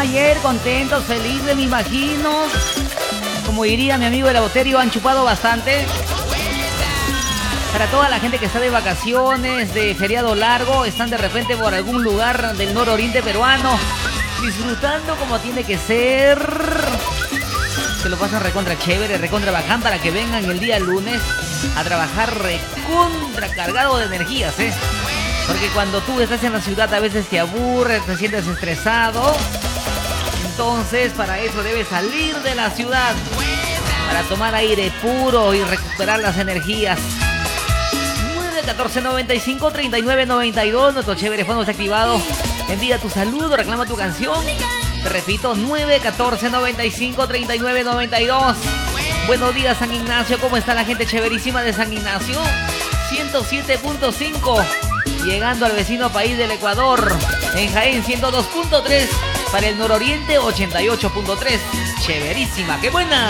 ayer? Contentos, felices, me imagino. Como diría mi amigo el Boterio, han chupado bastante. Para toda la gente que está de vacaciones, de feriado largo, están de repente por algún lugar del nororiente peruano, disfrutando como tiene que ser. Se lo pasan recontra chévere, recontra bacán, para que vengan el día lunes a trabajar recontra cargado de energías, ¿eh? Porque cuando tú estás en la ciudad a veces te aburres, te sientes estresado. Entonces para eso debes salir de la ciudad, para tomar aire puro y recuperar las energías. 914-95-3992, nuestro chévere fondo está activado. Envía tu saludo, reclama tu canción. Te repito, 914-95-3992. Buenos días, San Ignacio. ¿Cómo está la gente chéverísima de San Ignacio? 107.5. Llegando al vecino país del Ecuador. En Jaén, 102.3. Para el nororiente, 88.3. Chéverísima, qué buena.